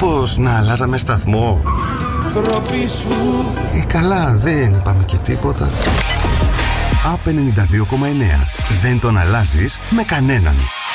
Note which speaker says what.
Speaker 1: Μήπως να αλλάζαμε σταθμό? Καλά, δεν είπαμε και τίποτα. ΑΠ 92,9. Δεν τον αλλάζεις με κανέναν.